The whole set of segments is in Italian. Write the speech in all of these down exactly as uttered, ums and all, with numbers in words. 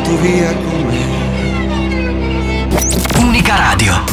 porto via con me. Unica Radio.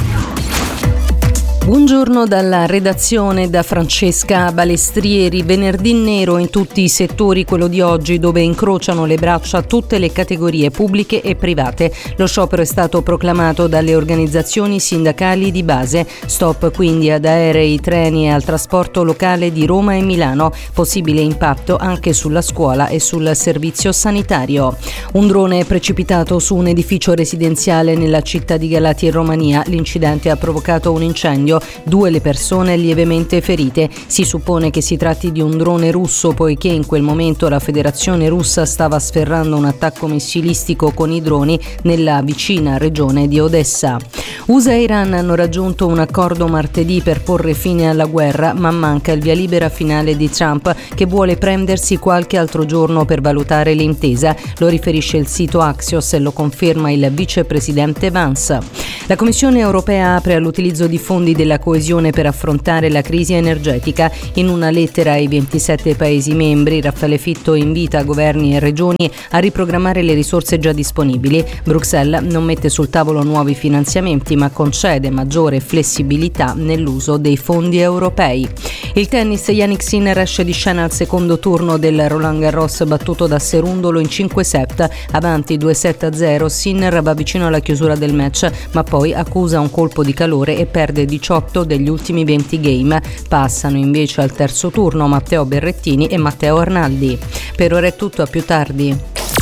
Buongiorno dalla redazione, da Francesca Balestrieri. Venerdì nero in tutti i settori, quello di oggi, dove incrociano le braccia tutte le categorie pubbliche e private. Lo sciopero è stato proclamato dalle organizzazioni sindacali di base. Stop quindi ad aerei, treni e al trasporto locale di Roma e Milano. Possibile impatto anche sulla scuola e sul servizio sanitario. Un drone è precipitato su un edificio residenziale nella città di Galati in Romania. L'incidente ha provocato un incendio. Due le persone lievemente ferite. Si suppone che si tratti di un drone russo, poiché in quel momento la Federazione Russa stava sferrando un attacco missilistico con i droni nella vicina regione di Odessa. U S A e Iran hanno raggiunto un accordo martedì per porre fine alla guerra, ma manca il via libera finale di Trump, che vuole prendersi qualche altro giorno per valutare l'intesa. Lo riferisce il sito Axios e lo conferma il vicepresidente Vance. La Commissione europea apre all'utilizzo di fondi della coesione per affrontare la crisi energetica. In una lettera ai ventisette Paesi membri, Raffaele Fitto invita governi e regioni a riprogrammare le risorse già disponibili. Bruxelles non mette sul tavolo nuovi finanziamenti, ma concede maggiore flessibilità nell'uso dei fondi europei. Il tennis, Jannik Sinner esce di scena al secondo turno del Roland Garros, battuto da Cerundolo in cinque set. Avanti due sette a zero, Sinner va vicino alla chiusura del match, ma poi accusa un colpo di calore e perde diciotto degli ultimi venti game. Passano invece al terzo turno Matteo Berrettini e Matteo Arnaldi. Per ora è tutto, a più tardi.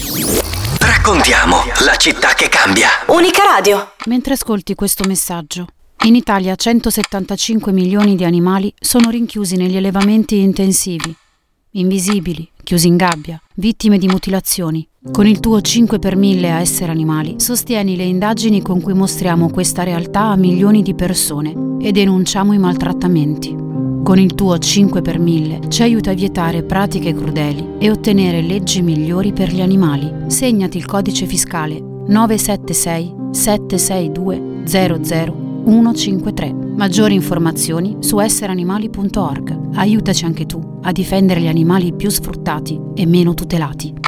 Raccontiamo la città che cambia. Unica Radio. Mentre ascolti questo messaggio, in Italia centosettantacinque milioni di animali sono rinchiusi negli allevamenti intensivi, invisibili, chiusi in gabbia, vittime di mutilazioni. Con il tuo cinque per mille a Essere Animali sostieni le indagini con cui mostriamo questa realtà a milioni di persone e denunciamo i maltrattamenti. Con il tuo cinque per mille ci aiuta a vietare pratiche crudeli e ottenere leggi migliori per gli animali. Segnati il codice fiscale nove sette sei sette sei due zero zero uno cinque tre. Maggiori informazioni su essere animali punto org. Aiutaci anche tu a difendere gli animali più sfruttati e meno tutelati.